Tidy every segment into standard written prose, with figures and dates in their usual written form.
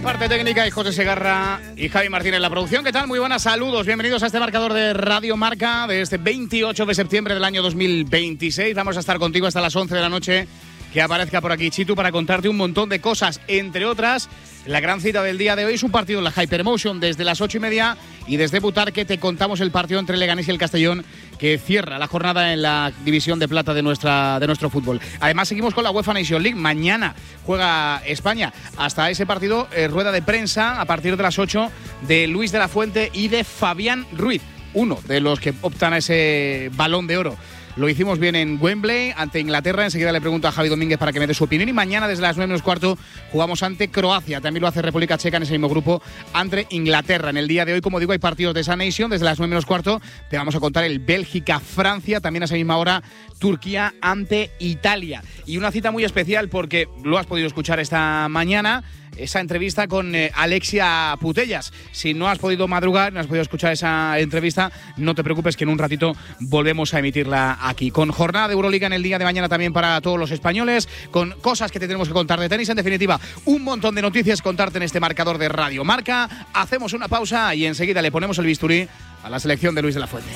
parte técnica y José Segarra y Javi Martínez en la producción. ¿Qué tal? Muy buenas, saludos. Bienvenidos a este marcador de Radio Marca de este 28 de septiembre del año 2026. Vamos a estar contigo hasta las 11 de la noche. Que aparezca por aquí Chitu para contarte un montón de cosas, entre otras. La gran cita del día de hoy es un partido en la Hypermotion desde las 8:30 y desde Butarque te contamos el partido entre Leganés y el Castellón que cierra la jornada en la división de plata de nuestro fútbol. Además seguimos con la UEFA Nation League. Mañana juega España. Hasta ese partido, rueda de prensa a partir de las 8 de Luis de la Fuente y de Fabián Ruiz, uno de los que optan a ese Balón de Oro. Lo hicimos bien en Wembley, ante Inglaterra. Enseguida le pregunto a Javi Domínguez para que me dé su opinión. Y mañana, desde las 9:15, jugamos ante Croacia. También lo hace República Checa en ese mismo grupo ante Inglaterra. En el día de hoy, como digo, hay partidos de esa Nation. Desde las 9:15 te vamos a contar el Bélgica-Francia. También a esa misma hora, Turquía ante Italia. Y una cita muy especial porque lo has podido escuchar esta mañana. Esa entrevista con Alexia Putellas. Si no has podido madrugar, no has podido escuchar esa entrevista, no te preocupes que en un ratito volvemos a emitirla aquí. Con jornada de Euroliga en el día de mañana también para todos los españoles, con cosas que te tenemos que contar de tenis. En definitiva, un montón de noticias contarte en este marcador de Radio Marca. Hacemos una pausa y enseguida le ponemos el bisturí a la selección de Luis de la Fuente.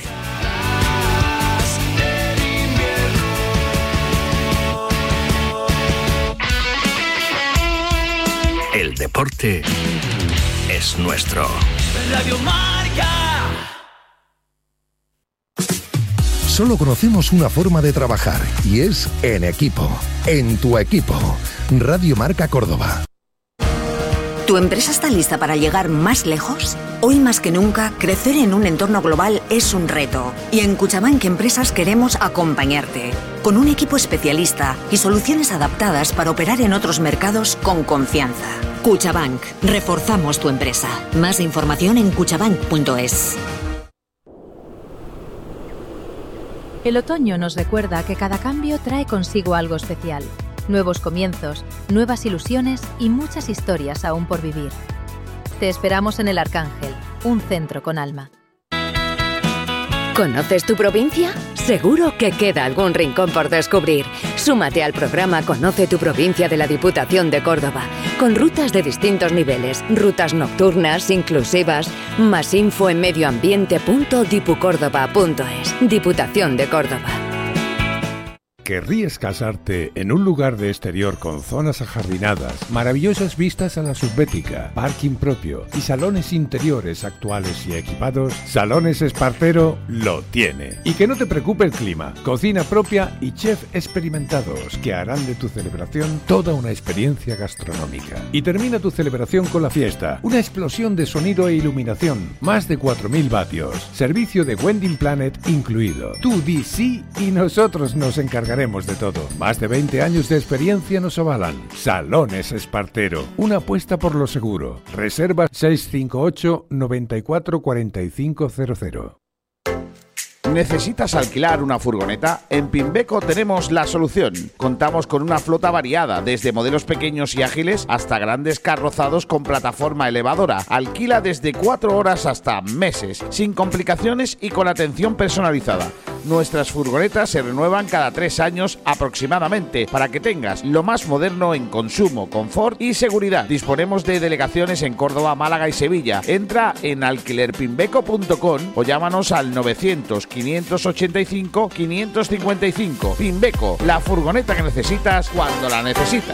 El deporte es nuestro. Radio Marca. Solo conocemos una forma de trabajar y es en equipo. En tu equipo. Radio Marca Córdoba. ¿Tu empresa está lista para llegar más lejos? Hoy más que nunca, crecer en un entorno global es un reto. Y en Cuchabank Empresas queremos acompañarte. Con un equipo especialista y soluciones adaptadas para operar en otros mercados con confianza. Cuchabank. Reforzamos tu empresa. Más información en cuchabank.es. El otoño nos recuerda que cada cambio trae consigo algo especial. Nuevos comienzos, nuevas ilusiones y muchas historias aún por vivir. Te esperamos en El Arcángel, un centro con alma. ¿Conoces tu provincia? Seguro que queda algún rincón por descubrir. Súmate al programa Conoce tu provincia de la Diputación de Córdoba, con rutas de distintos niveles, rutas nocturnas, inclusivas. Más info en medioambiente.dipucórdoba.es. Diputación de Córdoba. ¿Querrías casarte en un lugar de exterior con zonas ajardinadas, maravillosas vistas a la subbética, parking propio y salones interiores actuales y equipados? Salones Espartero lo tiene. Y que no te preocupe el clima, cocina propia y chef experimentados que harán de tu celebración toda una experiencia gastronómica. Y termina tu celebración con la fiesta, una explosión de sonido e iluminación, más de 4.000 vatios, servicio de Wedding Planet incluido. Tú di sí y nosotros nos encargaremos de todo. Más de 20 años de experiencia nos avalan. Salones Espartero, una apuesta por lo seguro. Reserva 658 94 4500. ¿Necesitas alquilar una furgoneta? En Pimbeco tenemos la solución. Contamos con una flota variada, desde modelos pequeños y ágiles hasta grandes carrozados con plataforma elevadora. Alquila desde 4 horas hasta meses, sin complicaciones y con atención personalizada. Nuestras furgonetas se renuevan cada 3 años aproximadamente, para que tengas lo más moderno en consumo, confort y seguridad. Disponemos de delegaciones en Córdoba, Málaga y Sevilla. Entra en alquilerpimbeco.com o llámanos al 900-585-555. Pimbeco, la furgoneta que necesitas cuando la necesitas.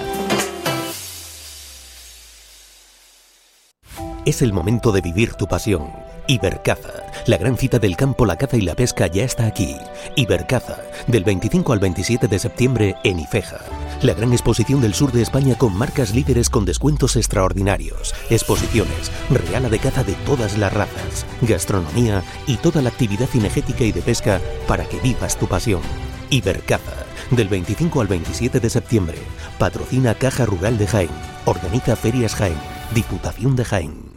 Es el momento de vivir tu pasión. Ibercaza, la gran cita del campo, la caza y la pesca ya está aquí. Ibercaza, del 25 al 27 de septiembre en Ifeja. La gran exposición del sur de España con marcas líderes con descuentos extraordinarios. Exposiciones, reala de caza de todas las razas, gastronomía y toda la actividad cinegética y de pesca para que vivas tu pasión. Ibercaza, del 25 al 27 de septiembre. Patrocina Caja Rural de Jaén. Organiza Ferias Jaén. Diputación de Jaén.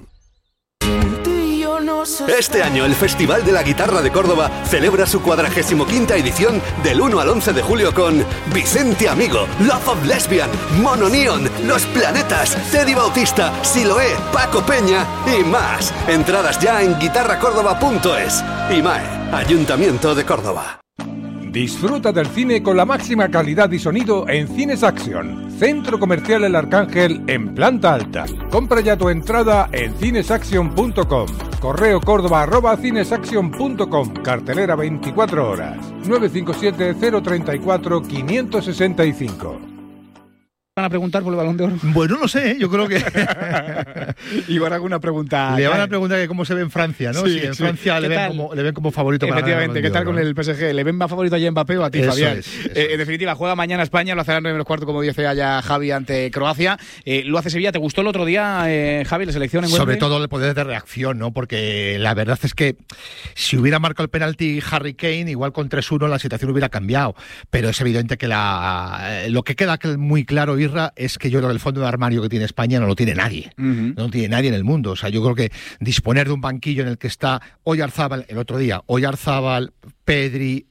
Este año el Festival de la Guitarra de Córdoba celebra su 45ª edición del 1 al 11 de julio con Vicente Amigo, Love of Lesbian, Mono Neon, Los Planetas, Teddy Bautista, Siloé, Paco Peña y más. Entradas ya en guitarracórdoba.es. IMAE, Ayuntamiento de Córdoba. Disfruta del cine con la máxima calidad y sonido en Cines Action, Centro Comercial El Arcángel en planta alta. Compra ya tu entrada en cinesaction.com. Correo Córdoba@cinesaction.com. Cartelera 24 horas. 957 034 565. ¿Van a preguntar por el Balón de Oro? Bueno, no sé, yo creo que... Igual alguna pregunta. Le van a preguntar que cómo se ve en Francia, ¿no? Sí, si en Francia le ven como favorito para ganar el Efectivamente, ¿qué tal con el PSG? ¿Le ven más favorito a Mbappé o a ti, Eso Fabián? es. En definitiva, juega mañana España, lo hace a las 9:15, como dice ya Javi, ante Croacia. Lo hace Sevilla. ¿Te gustó el otro día, Javi, la selección en Wembley? Sobre todo el poder de reacción, ¿no? Porque la verdad es que si hubiera marcado el penalti Harry Kane, igual con 3-1 la situación hubiera cambiado. Pero es evidente que lo que queda muy claro, Irra, es que yo creo que el fondo de armario que tiene España no lo tiene nadie. No lo tiene nadie en el mundo. O sea, yo creo que disponer de un banquillo en el que está Oyarzábal, el otro día, Oyarzábal, Pedri,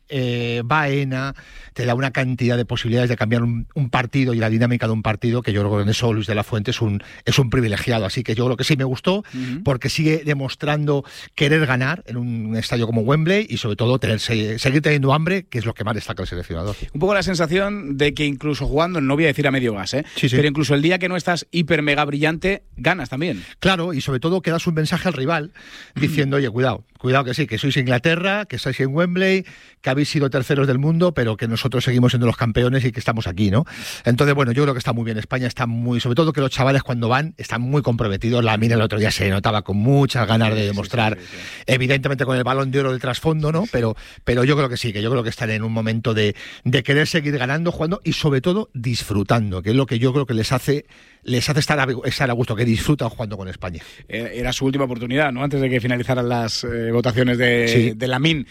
Baena, te da una cantidad de posibilidades de cambiar un partido y la dinámica de un partido, que yo creo que en eso Luis de la Fuente es un privilegiado. Así que yo creo que sí me gustó, porque sigue demostrando querer ganar en un estadio como Wembley y sobre todo seguir teniendo hambre, que es lo que más destaca el seleccionador. Un poco la sensación de que incluso jugando, no voy a decir a medio gas, pero incluso el día que no estás hiper mega brillante, ganas también. Claro, y sobre todo que das un mensaje al rival diciendo, oye, cuidado que sí, que sois Inglaterra, que estáis en Wembley, que habéis sido terceros del mundo, pero que nosotros seguimos siendo los campeones y que estamos aquí, ¿no? Entonces, bueno, yo creo que está muy bien. España está sobre todo que los chavales cuando van están muy comprometidos. Lamine el otro día se notaba con muchas ganas de demostrar, evidentemente con el Balón de Oro del trasfondo, ¿no? Pero yo creo que sí, que yo creo que están en un momento de querer seguir ganando, jugando y sobre todo disfrutando, que es lo que yo creo que les hace estar a gusto, que disfrutan jugando con España. Era su última oportunidad, ¿no? Antes de que finalizaran las votaciones de Lamine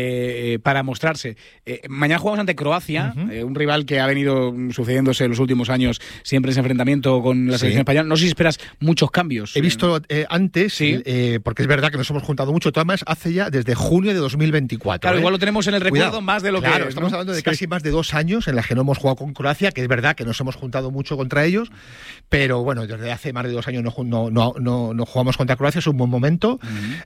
para mostrarse. Mañana jugamos ante Croacia, un rival que ha venido sucediéndose en los últimos años siempre ese enfrentamiento con la selección española. No sé si esperas muchos cambios. He visto antes, porque es verdad que nos hemos juntado mucho, además hace ya desde junio de 2024. Claro, igual lo tenemos en el recuerdo más de lo que es, estamos hablando de casi más de 2 años en las que no hemos jugado con Croacia, que es verdad que nos hemos juntado mucho contra ellos, pero bueno, desde hace más de 2 años no jugamos contra Croacia, es un buen momento.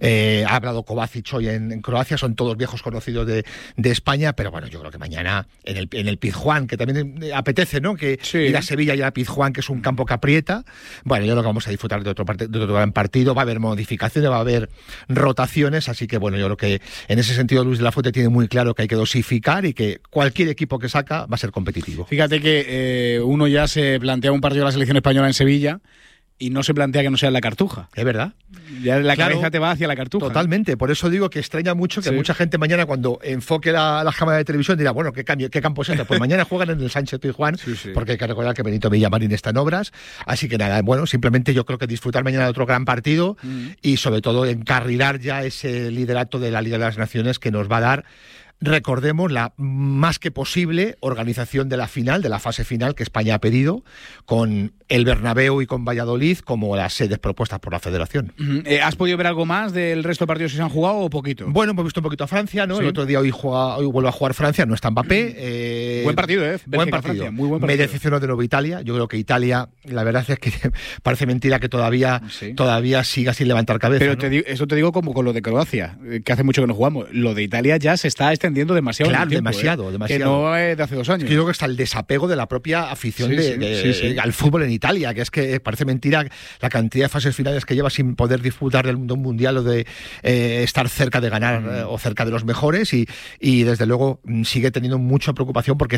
Ha hablado Kovacic hoy en Croacia, son todos viejos conocidos de España, pero bueno, yo creo que mañana en el Pizjuán, que también apetece, ¿no? Que ir a Sevilla y a Pizjuán, que es un campo que aprieta. Bueno, yo creo que vamos a disfrutar de otro gran partido, va a haber modificaciones, va a haber rotaciones, así que bueno, yo creo que en ese sentido Luis de la Fuente tiene muy claro que hay que dosificar y que cualquier equipo que saca va a ser competitivo. Fíjate que uno ya se plantea un partido de la selección española en Sevilla y no se plantea que no sea en la Cartuja. Es verdad. Ya la cabeza te va hacia la Cartuja. Totalmente. Por eso digo que extraña mucho que mucha gente mañana, cuando enfoque las cámaras de televisión, dirá, bueno, ¿qué campo es este? Pues mañana juegan en el Sánchez Pizjuán, porque hay que recordar que Benito Villamarín está en obras. Así que nada, bueno, simplemente yo creo que disfrutar mañana de otro gran partido y sobre todo encarrilar ya ese liderato de la Liga de las Naciones que nos va a dar, recordemos, la más que posible organización de la final, de la fase final que España ha pedido, con el Bernabéu y con Valladolid como las sedes propuestas por la Federación. ¿Has podido ver algo más del resto de partidos que se han jugado o poquito? Bueno, hemos visto un poquito a Francia, ¿no? Sí. El otro día hoy vuelve a jugar Francia, no está Mbappé. Buen partido, buen partido. Francia, muy buen partido. Me decepcionó de nuevo Italia. Yo creo que Italia, la verdad es que parece mentira que todavía siga sin levantar cabeza. Pero ¿no? eso te digo como con lo de Croacia, que hace mucho que no jugamos. Lo de Italia ya se está extendiendo demasiado. Claro, en el tiempo, demasiado. Que no es de hace 2 años. Yo creo que está el desapego de la propia afición al fútbol en Italia, que es que parece mentira la cantidad de fases finales que lleva sin poder disputar de un mundial o de estar cerca de ganar o cerca de los mejores y desde luego sigue teniendo mucha preocupación porque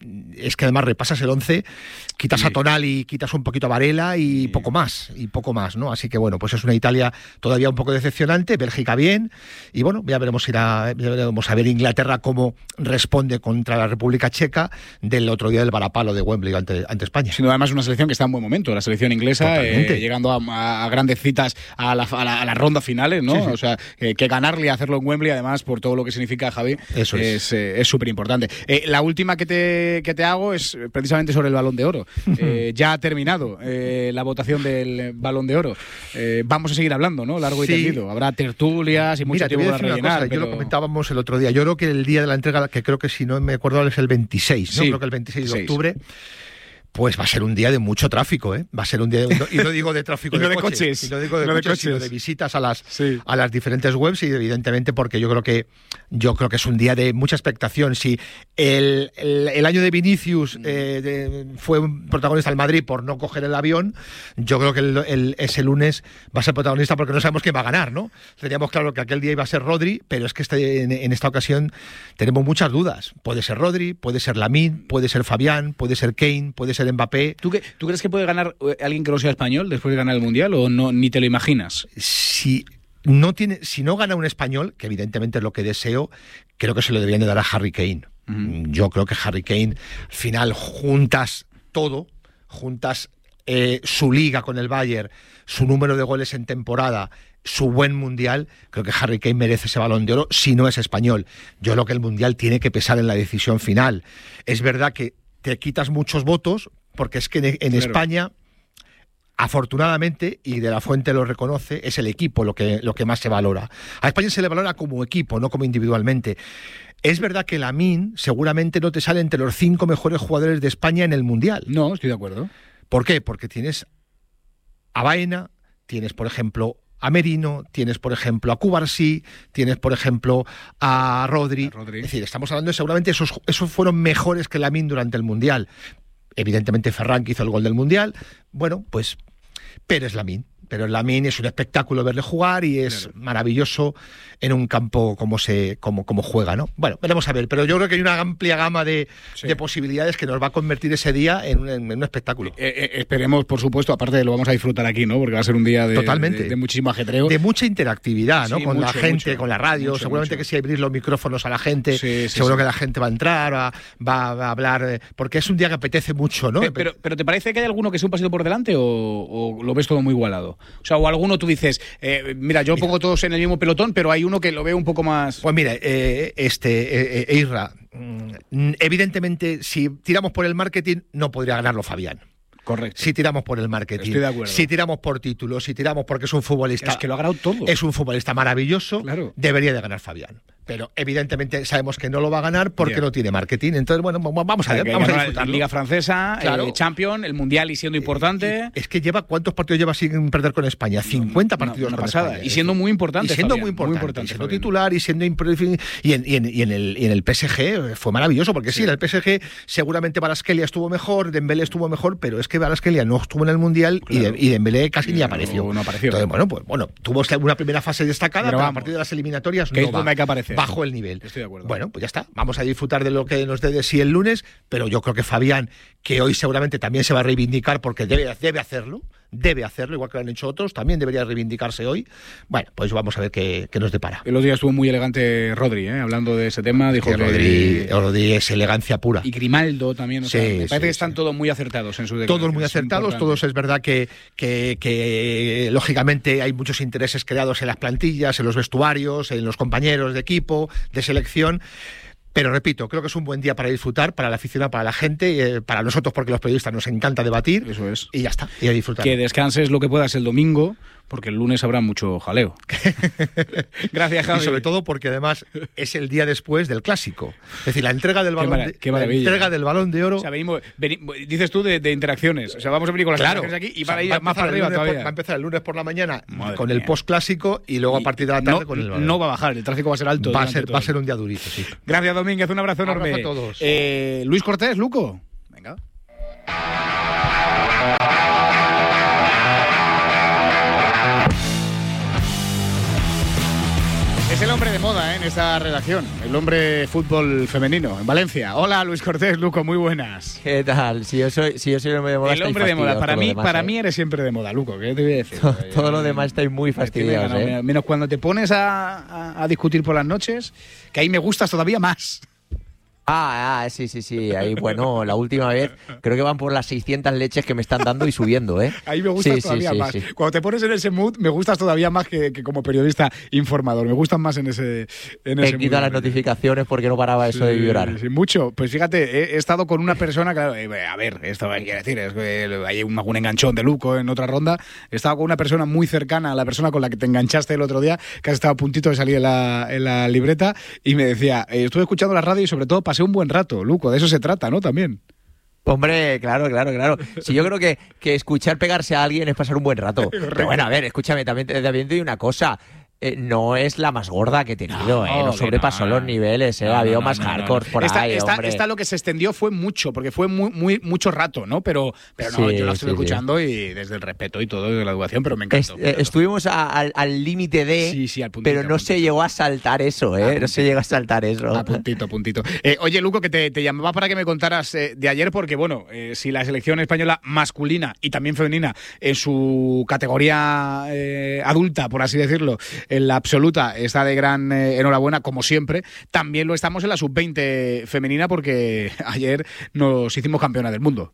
es que además repasas el 11, quitas a Tonali, quitas un poquito a Varela y poco más, ¿no? Así que bueno, pues es una Italia todavía un poco decepcionante, Bélgica bien y bueno, ya veremos a ver Inglaterra cómo responde contra la República Checa del otro día del varapalo de Wembley ante España. Sin duda, además una selección que está en buen momento, la selección inglesa, llegando a grandes citas a las rondas finales, ¿no? Sí. O sea, que ganarle y hacerlo en Wembley, además, por todo lo que significa, Javi, eso es súper importante. La última que te hago es precisamente sobre el Balón de Oro. Ya ha terminado la votación del Balón deOro. Vamos a seguir hablando, ¿no? Largo y tendido. Habrá tertulias y mucho tiempo para rellenar. Yo lo comentábamos el otro día. Yo creo que el día de la entrega, que creo que si no me acuerdo es el 26, ¿no? Creo que el 26 de octubre. Pues va a ser un día de mucho tráfico, ¿eh? Va a ser un día y no digo de tráfico de coches, y no digo de coches, sino de visitas a las diferentes webs, y evidentemente porque yo creo que es un día de mucha expectación. Si el año de Vinicius fue un protagonista al Madrid por no coger el avión, yo creo que ese lunes va a ser protagonista porque no sabemos quién va a ganar, ¿no? Teníamos claro que aquel día iba a ser Rodri, pero es que en esta ocasión tenemos muchas dudas. Puede ser Rodri, puede ser Lamine, puede ser Fabián, puede ser Kane, puede ser Mbappé. ¿Tú crees que puede ganar alguien que no sea español después de ganar el Mundial o no, ni te lo imaginas? Si no gana un español, que evidentemente es lo que deseo, creo que se lo deberían de dar a Harry Kane. Yo creo que Harry Kane, al final, juntas su liga con el Bayern, su número de goles en temporada, su buen Mundial, creo que Harry Kane merece ese Balón de Oro si no es español. Yo creo que el Mundial tiene que pesar en la decisión final. Es verdad que te quitas muchos votos, porque es que en España, afortunadamente, y De la Fuente lo reconoce, es el equipo lo que más se valora. A España se le valora como equipo, no como individualmente. Es verdad que Lamine seguramente no te sale entre los 5 mejores jugadores de España en el Mundial. No, estoy de acuerdo. ¿Por qué? Porque tienes a Baena, tienes, por ejemplo, a Merino, tienes, por ejemplo, a Cubarsí, tienes, por ejemplo, a Rodri. Es decir, estamos hablando de seguramente esos fueron mejores que Lamine durante el Mundial. Evidentemente Ferran, que hizo el gol del Mundial, bueno, pues, pero es Lamine. Pero Lamine es un espectáculo verle jugar y es maravilloso en un campo como juega, ¿no? Bueno, veremos a ver, pero yo creo que hay una amplia gama de posibilidades que nos va a convertir ese día en un espectáculo. Esperemos, por supuesto, aparte lo vamos a disfrutar aquí, ¿no? Porque va a ser un día de muchísimo ajetreo. De mucha interactividad, ¿no? Sí, con la gente, con la radio, seguramente que si abrir los micrófonos a la gente, seguro que la gente va a entrar, va a hablar, porque es un día que apetece mucho, ¿no? Pero ¿te parece que hay alguno que sea un pasito por delante o lo ves todo muy igualado? O sea, o alguno tú dices, mira, yo pongo todos en el mismo pelotón, pero hay uno que lo veo un poco más... Pues mira, Isra, evidentemente, si tiramos por el marketing, no podría ganarlo Fabián. Correcto. Si tiramos por el marketing, estoy de acuerdo. Si tiramos por títulos, si tiramos porque es un futbolista... Es que lo ha ganado todo. Es un futbolista maravilloso, claro. Debería de ganar Fabián. Pero evidentemente sabemos que no lo va a ganar porque no tiene marketing. Entonces, bueno, vamos a disfrutarlo. La Liga Francesa, claro. Champions, el Mundial y siendo importante. Es que ¿cuántos partidos lleva sin perder con España? 50 partidos una con pasada. España. Y siendo muy importante. Y siendo Fabián, muy importante. Y siendo Fabián. titular y siendo y en el PSG fue maravilloso, porque sí, en el PSG seguramente Kvaratskhelia estuvo mejor, Dembélé estuvo mejor, pero es que Kvaratskhelia no estuvo en el Mundial, claro. y Dembélé casi ni apareció. No apareció. Entonces, bueno, tuvo una primera fase destacada, pero a partir de las eliminatorias no va. Hay que aparecer. Bajo el nivel. Estoy de acuerdo. Bueno, pues ya está. Vamos a disfrutar de lo que nos dé de sí el lunes, pero yo creo que Fabián, que hoy seguramente también se va a reivindicar porque debe hacerlo, igual que lo han hecho otros, también debería reivindicarse hoy. Bueno, pues vamos a ver qué nos depara. En los días estuvo muy elegante Rodri, hablando de ese tema. Dijo que Rodri es elegancia pura. Y Grimaldo también. O sea, me parece que están todos muy acertados en sus declaraciones. Todos muy acertados, todos es verdad que lógicamente hay muchos intereses creados en las plantillas, en los vestuarios, en los compañeros de equipo, de selección. Pero repito, creo que es un buen día para disfrutar, para la afición, para la gente, para nosotros, porque los periodistas nos encanta debatir. Eso es. Y ya está, y a disfrutar. Que descanses lo que puedas el domingo, porque el lunes habrá mucho jaleo. Gracias, Javi. Y sobre todo porque además es el día después del Clásico. Es decir, la entrega del Balón de Oro. O sea, dices tú de interacciones. O sea, vamos a venir con las interacciones aquí y para ir más para arriba todavía. Va a empezar el lunes por la mañana con el post-Clásico y luego a partir de la tarde con el Balón. No va a bajar, el tráfico va a ser alto. Va a ser un día durito, sí. Gracias, Domínguez. Un abrazo enorme. Abrazo a todos. Luis Cortés, Luco. Venga. Es el hombre de moda en esta redacción, el hombre fútbol femenino en Valencia. Hola, Luis Cortés, Luco, muy buenas. ¿Qué tal? Si yo soy el hombre de moda, el hombre de moda. Para mí eres siempre de moda, Luco. ¿Qué te voy a decir? Todo lo demás estáis muy fastidiados. Menos cuando te pones a discutir por las noches, que ahí me gustas todavía más. Sí. Ahí, bueno, la última vez creo que van por las 600 leches que me están dando y subiendo, ¿eh? Ahí me gustas todavía más. Sí. Cuando te pones en ese mood, me gustas todavía más que como periodista informador. Me gustan más en ese mood. He quitado las notificaciones porque no paraba eso de vibrar. Sí, mucho. Pues fíjate, he estado con una persona, claro, a ver, esto quiere decir, es que hay un enganchón de Luco en otra ronda. He estado con una persona muy cercana a la persona con la que te enganchaste el otro día, que has estado a puntito de salir en la libreta, y me decía, estuve escuchando la radio y sobre todo pasé un buen rato, Luco, de eso se trata, ¿no? También. Hombre, claro. Sí, yo creo que escuchar pegarse a alguien es pasar un buen rato. Pero bueno, a ver, escúchame, también te digo una cosa. No es la más gorda que he tenido, no sobrepasó los niveles, había más hardcore por ahí, hombre. Esta lo que se extendió fue mucho, porque fue mucho rato, ¿no? Pero no, yo la estuve escuchando y desde el respeto y todo, de la educación, pero me encantó. Estuvimos al límite de, al puntito, pero no se llegó a saltar eso, no se llegó a saltar eso. A puntito. Oye, Luco, que te llamaba para que me contaras de ayer, porque bueno, si la selección española masculina y también femenina en su categoría adulta, por así decirlo, en la absoluta está de gran enhorabuena, como siempre. También lo estamos en la sub-20 femenina, porque ayer nos hicimos campeona del mundo.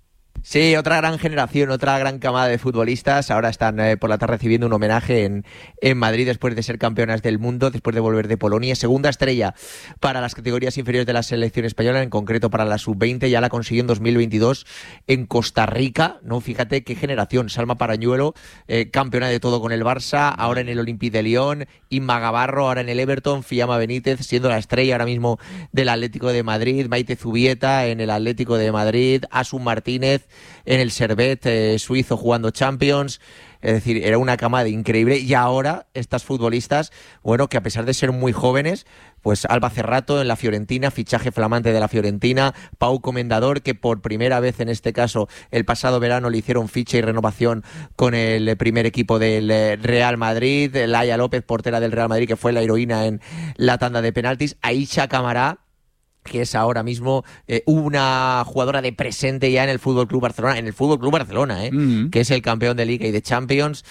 Sí, otra gran generación, otra gran camada de futbolistas. Ahora están por la tarde recibiendo un homenaje en Madrid después de ser campeonas del mundo, después de volver de Polonia. Segunda estrella para las categorías inferiores de la selección española, en concreto para la sub-20. Ya la consiguió en 2022 en Costa Rica, ¿no? Fíjate qué generación. Salma Parañuelo, campeona de todo con el Barça, ahora en el Olympique de Lyon. Inma Gavarro, ahora en el Everton. Fiamma Benítez, siendo la estrella ahora mismo del Atlético de Madrid. Maite Zubieta en el Atlético de Madrid. Asun Martínez en el Servette suizo jugando Champions. Es decir, era una camada increíble. Y ahora estas futbolistas, bueno, que a pesar de ser muy jóvenes, pues Alba Cerrato en la Fiorentina, fichaje flamante de la Fiorentina, Pau Comendador, que por primera vez en este caso el pasado verano le hicieron ficha y renovación con el primer equipo del Real Madrid, Laia López, portera del Real Madrid, que fue la heroína en la tanda de penaltis, Aisha Camará, que es ahora mismo una jugadora de presente ya en el Fútbol Club Barcelona, que es el campeón de Liga y de Champions.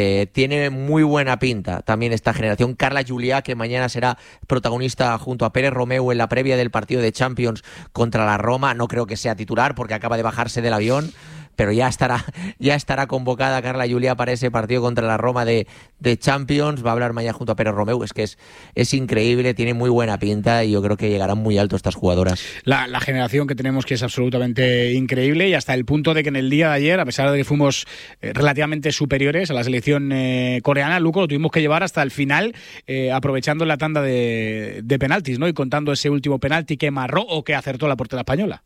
Tiene muy buena pinta también esta generación. Carla Juliá, que mañana será protagonista junto a Pérez Romeu en la previa del partido de Champions contra la Roma. No creo que sea titular porque acaba de bajarse del avión, pero ya estará convocada Carla Juliá para ese partido contra la Roma de Champions. Va a hablar mañana junto a Pérez Romeu. Es que es increíble, tiene muy buena pinta y yo creo que llegarán muy alto estas jugadoras. La generación que tenemos, que es absolutamente increíble, y hasta el punto de que en el día de ayer, a pesar de que fuimos relativamente superiores a la selección coreana, Luco, lo tuvimos que llevar hasta el final, aprovechando la tanda de penaltis, ¿no? Y contando ese último penalti que marró o que acertó la portera española.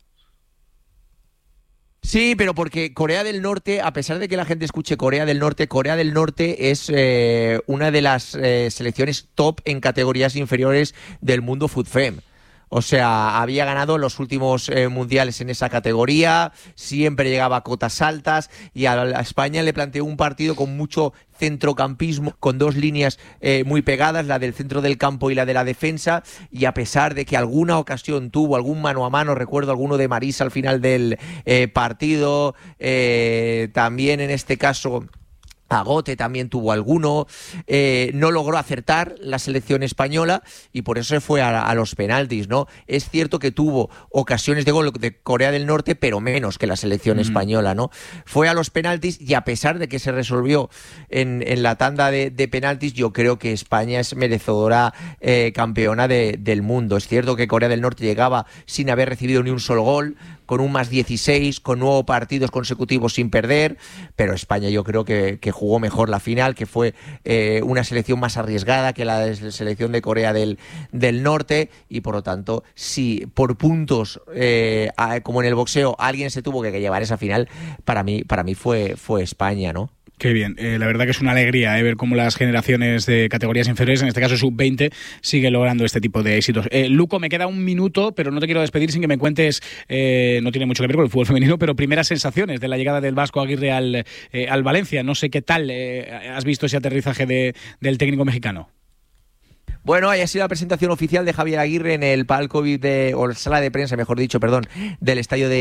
Sí, pero porque Corea del Norte, a pesar de que la gente escuche Corea del Norte es una de las selecciones top en categorías inferiores del mundo FUTFEM. O sea, había ganado los últimos mundiales en esa categoría, siempre llegaba a cotas altas, y a España le planteó un partido con mucho centrocampismo, con dos líneas muy pegadas, la del centro del campo y la de la defensa, y a pesar de que alguna ocasión tuvo algún mano a mano, recuerdo alguno de Marisa al final del partido, también en este caso Agote también tuvo alguno, no logró acertar la selección española y por eso se fue a los penaltis, ¿no? Es cierto que tuvo ocasiones de gol de Corea del Norte, pero menos que la selección española, ¿no? Fue a los penaltis y a pesar de que se resolvió en la tanda de penaltis, yo creo que España es merecedora campeona del mundo. Es cierto que Corea del Norte llegaba sin haber recibido ni un solo gol, con un +16, con 9 partidos consecutivos sin perder, pero España yo creo que jugó mejor la final, que fue una selección más arriesgada que la selección de Corea del Norte, y por lo tanto, si por puntos, como en el boxeo, alguien se tuvo que llevar esa final, para mí fue España, ¿no? Qué bien, la verdad que es una alegría ver cómo las generaciones de categorías inferiores, en este caso sub-20, siguen logrando este tipo de éxitos. Luco, me queda un minuto, pero no te quiero despedir sin que me cuentes, no tiene mucho que ver con el fútbol femenino, pero primeras sensaciones de la llegada del Vasco Aguirre al Valencia. No sé qué tal has visto ese aterrizaje del técnico mexicano. Bueno, ahí ha sido la presentación oficial de Javier Aguirre en el palco o sala de prensa, mejor dicho, del estadio de